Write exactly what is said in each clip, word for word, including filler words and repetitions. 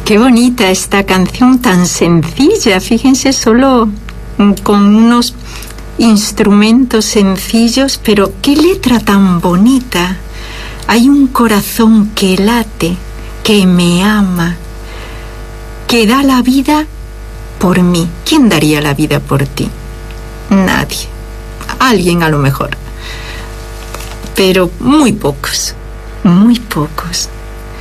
Qué bonita esta canción tan sencilla, fíjense, solo con unos instrumentos sencillos, pero qué letra tan bonita. Hay un corazón que late, que me ama, que da la vida por mí. ¿Quién daría la vida por ti? Nadie. Alguien a lo mejor. Pero muy pocos, muy pocos.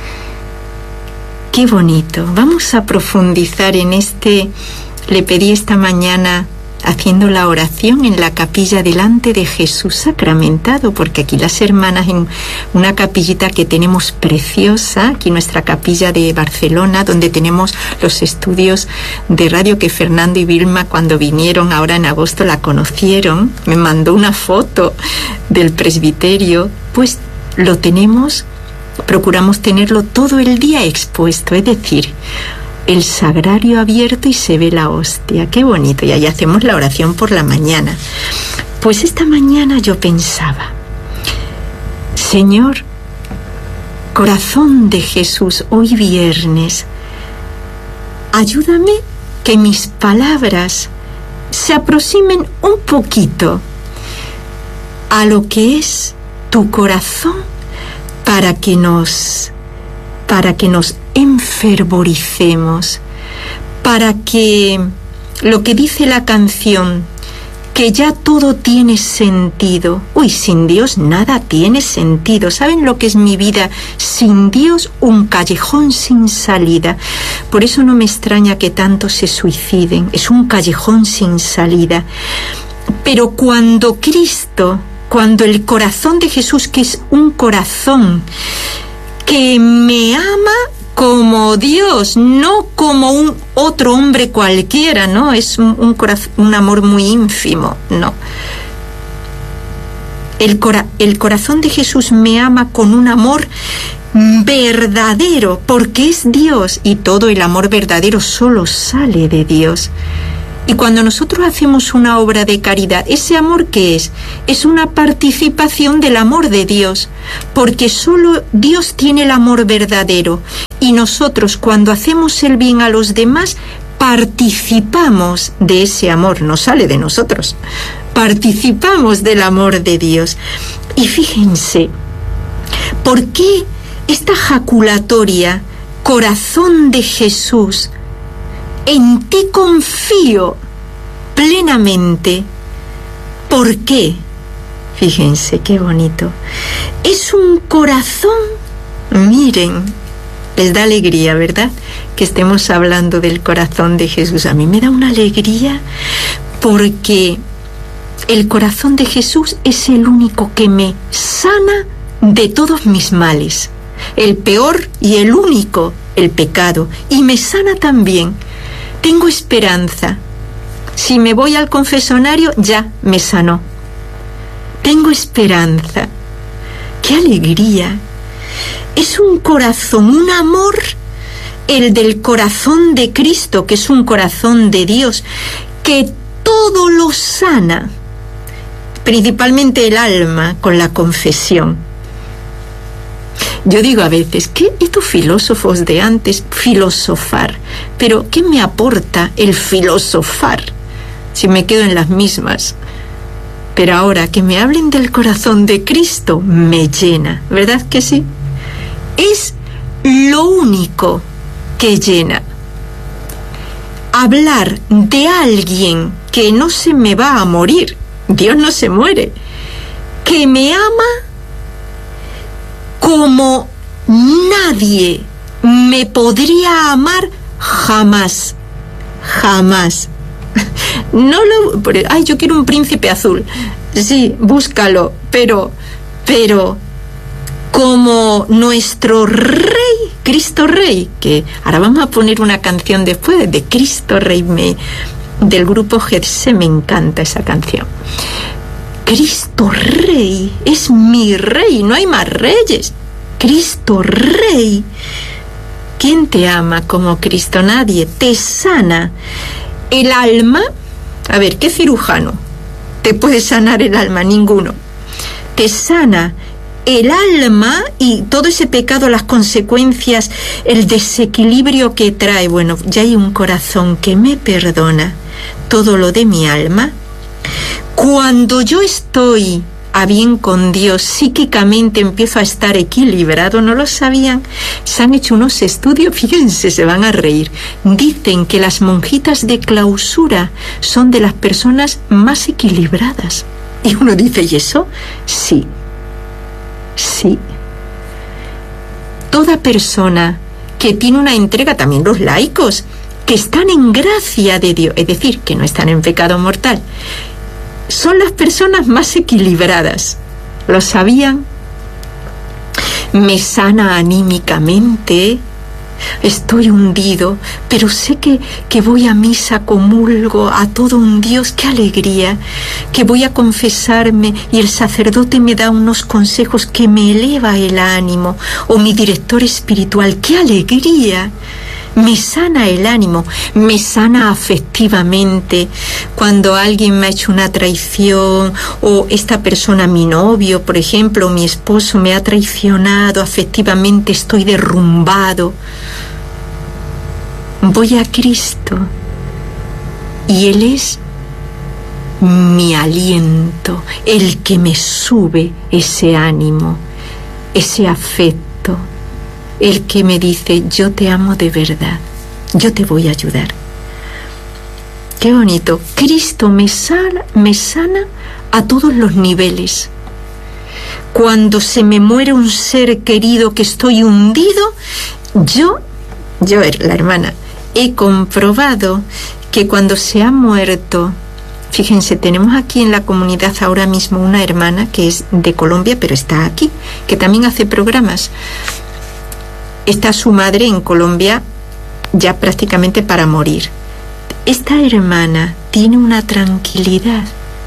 Qué bonito. Vamos a profundizar en este. Le pedí esta mañana, haciendo la oración en la capilla delante de Jesús sacramentado, porque aquí las hermanas, en una capillita que tenemos preciosa, aquí nuestra capilla de Barcelona, donde tenemos los estudios de radio, que Fernando y Vilma, cuando vinieron ahora en agosto, la conocieron, me mandó una foto del presbiterio. Pues lo tenemos, procuramos tenerlo todo el día expuesto, es decir, el sagrario abierto y se ve la hostia. Qué bonito. Y ahí hacemos la oración por la mañana. Pues esta mañana yo pensaba, Señor, corazón de Jesús, hoy viernes, ayúdame que mis palabras se aproximen un poquito a lo que es tu corazón, para que nos para que nos enfervoricemos, para que lo que dice la canción, que ya todo tiene sentido. Uy, sin Dios nada tiene sentido. ¿Saben lo que es mi vida? Sin Dios, un callejón sin salida. Por eso no me extraña que tantos se suiciden. Es un callejón sin salida. Pero cuando Cristo, cuando el corazón de Jesús, que es un corazón que me ama como Dios, no como un otro hombre cualquiera, ¿no? Es un, un, corazón, un amor muy ínfimo, no. El, cora, el corazón de Jesús me ama con un amor verdadero, porque es Dios, y todo el amor verdadero solo sale de Dios. Y cuando nosotros hacemos una obra de caridad, ¿ese amor qué es? Es una participación del amor de Dios, porque solo Dios tiene el amor verdadero. Y nosotros, cuando hacemos el bien a los demás, participamos de ese amor, no sale de nosotros. Participamos del amor de Dios. Y fíjense, ¿por qué esta jaculatoria, corazón de Jesús? En ti confío plenamente. ¿Por qué? Fíjense qué bonito. Es un corazón, miren, les da alegría, ¿verdad? Que estemos hablando del corazón de Jesús. A mí me da una alegría porque el corazón de Jesús es el único que me sana de todos mis males. El peor y el único, el pecado. Y me sana también. Tengo esperanza. Si me voy al confesionario, ya me sanó. Tengo esperanza. ¡Qué alegría! Es un corazón, un amor, el del corazón de Cristo, que es un corazón de Dios, que todo lo sana, principalmente el alma, con la confesión. Yo digo a veces, ¿qué estos filósofos de antes filosofar? Pero ¿qué me aporta el filosofar si me quedo en las mismas? Pero ahora que me hablen del corazón de Cristo me llena, ¿verdad que sí? Es lo único que llena. Hablar de alguien que no se me va a morir, Dios no se muere, que me ama como nadie me podría amar jamás, jamás. No lo... Ay, yo quiero un príncipe azul. Sí, búscalo, pero, pero, como nuestro Rey, Cristo Rey, que ahora vamos a poner una canción después de Cristo Rey, me, del grupo Getse, me encanta esa canción. Cristo Rey es mi Rey, no hay más reyes. Cristo Rey. ¿Quién te ama como Cristo? Nadie. Te sana el alma. A ver, ¿qué cirujano te puede sanar el alma? Ninguno. Te sana el alma y todo ese pecado, las consecuencias, el desequilibrio que trae, bueno, ya hay un corazón que me perdona todo lo de mi alma. Cuando yo estoy a bien con Dios, psíquicamente empiezo a estar equilibrado. ¿No lo sabían? Se han hecho unos estudios, fíjense, se van a reír. Dicen que las monjitas de clausura son de las personas más equilibradas. Y uno dice, ¿y eso? Sí, sí. Toda persona que tiene una entrega, también los laicos, que están en gracia de Dios, es decir, que no están en pecado mortal, son las personas más equilibradas. ¿Lo sabían? Me sana anímicamente. Estoy hundido, pero sé que, que voy a misa, comulgo a todo un Dios. ¡Qué alegría! Que voy a confesarme y el sacerdote me da unos consejos que me eleva el ánimo. O mi director espiritual. ¡Qué alegría! Me sana el ánimo, me sana afectivamente. Cuando alguien me ha hecho una traición, o esta persona, mi novio, por ejemplo, o mi esposo me ha traicionado afectivamente, estoy derrumbado. Voy a Cristo y Él es mi aliento, el que me sube ese ánimo, ese afecto. El que me dice, yo te amo de verdad, yo te voy a ayudar. Qué bonito. Cristo me sana, me sana a todos los niveles. Cuando se me muere un ser querido que estoy hundido, yo, yo, la hermana, he comprobado que cuando se ha muerto, fíjense, tenemos aquí en la comunidad ahora mismo una hermana que es de Colombia, pero está aquí, que también hace programas. Está su madre en Colombia ya prácticamente para morir. Esta hermana tiene una tranquilidad.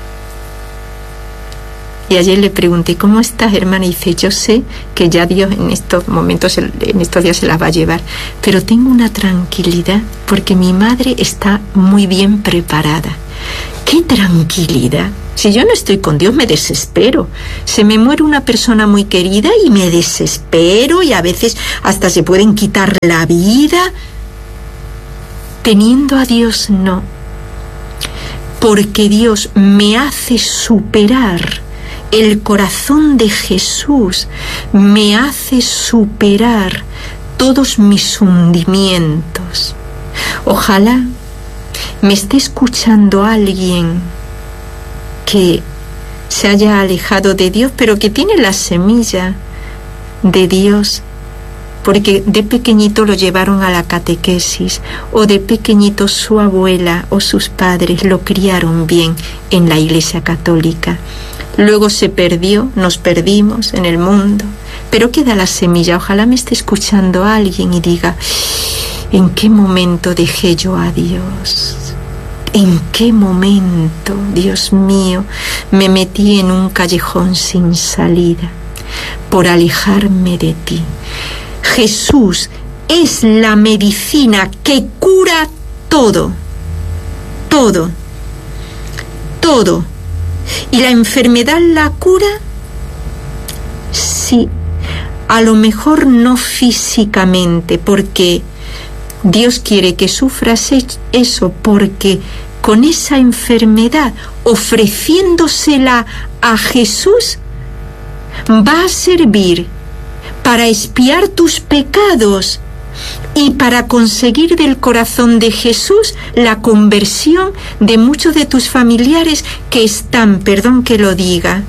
Y ayer le pregunté, ¿cómo estás, hermana? Y dice, yo sé que ya Dios en estos momentos, en estos días se las va a llevar, pero tengo una tranquilidad porque mi madre está muy bien preparada. ¡Qué tranquilidad! Si yo no estoy con Dios, me desespero. Se me muere una persona muy querida y me desespero, y a veces hasta se pueden quitar la vida. Teniendo a Dios, no. Porque Dios me hace superar. El corazón de Jesús me hace superar todos mis hundimientos. Ojalá me esté escuchando alguien que se haya alejado de Dios, pero que tiene la semilla de Dios, porque de pequeñito lo llevaron a la catequesis, o de pequeñito su abuela o sus padres lo criaron bien en la Iglesia Católica. Luego se perdió, nos perdimos en el mundo, pero queda la semilla. Ojalá me esté escuchando alguien y diga, ¿en qué momento dejé yo a Dios? ¿En qué momento, Dios mío, me metí en un callejón sin salida por alejarme de ti? Jesús es la medicina que cura todo, todo, todo. ¿Y la enfermedad la cura? Sí, a lo mejor no físicamente, porque Dios quiere que sufras eso, porque con esa enfermedad, ofreciéndosela a Jesús, va a servir para expiar tus pecados y para conseguir del corazón de Jesús la conversión de muchos de tus familiares que están, perdón que lo diga,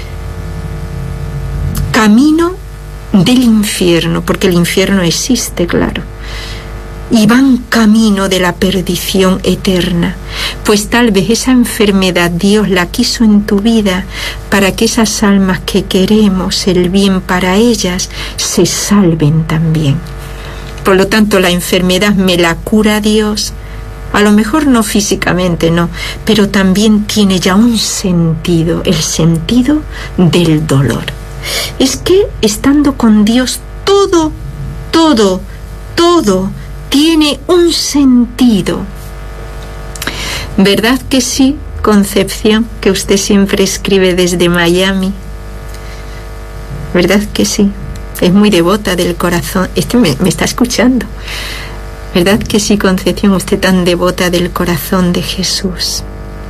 camino del infierno, porque el infierno existe, claro, y van camino de la perdición eterna. Pues tal vez esa enfermedad Dios la quiso en tu vida para que esas almas que queremos el bien para ellas se salven también. Por lo tanto, la enfermedad me la cura Dios, a lo mejor no físicamente, no, pero también tiene ya un sentido, el sentido del dolor. Es que estando con Dios, todo, todo, todo tiene un sentido. ¿Verdad que sí, Concepción, que usted siempre escribe desde Miami? ¿Verdad que sí? Es muy devota del corazón. Este me, me está escuchando. ¿Verdad que sí, Concepción? Usted tan devota del corazón de Jesús.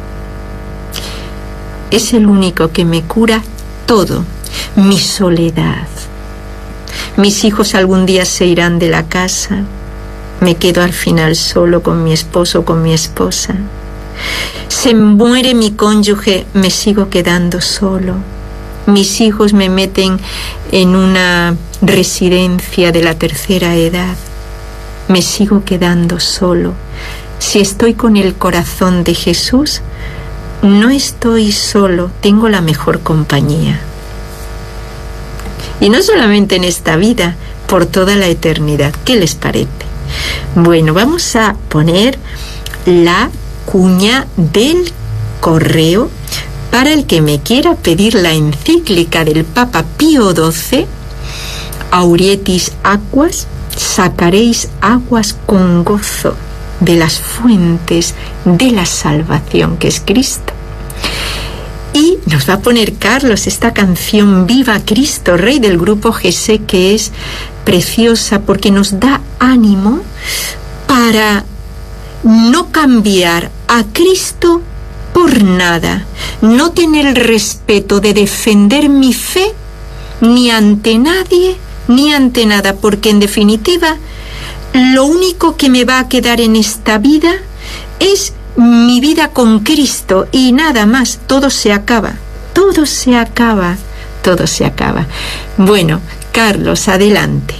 Es el único que me cura todo. Mi soledad. Mis hijos algún día se irán de la casa. Me quedo al final solo con mi esposo, con mi esposa. Se muere mi cónyuge, me sigo quedando solo. Mis hijos me meten en una residencia de la tercera edad. Me sigo quedando solo. Si estoy con el corazón de Jesús, no estoy solo, tengo la mejor compañía. Y no solamente en esta vida, por toda la eternidad. ¿Qué les parece? Bueno, vamos a poner la cuña del correo para el que me quiera pedir la encíclica del Papa Pío doce, Aurietis Aquas, sacaréis aguas con gozo de las fuentes de la salvación, que es Cristo. Y nos va a poner Carlos esta canción Viva Cristo Rey del grupo Gesé, que es preciosa porque nos da ánimo para no cambiar a Cristo por nada, no tener el respeto de defender mi fe ni ante nadie ni ante nada, porque en definitiva lo único que me va a quedar en esta vida es mi vida con Cristo y nada más. Todo se acaba, todo se acaba, todo se acaba. Bueno, Carlos, adelante.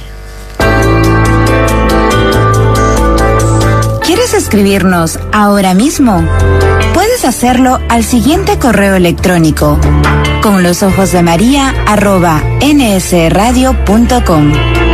¿Quieres escribirnos ahora mismo? Puedes hacerlo al siguiente correo electrónico: con los ojos de María arroba nsradio punto com.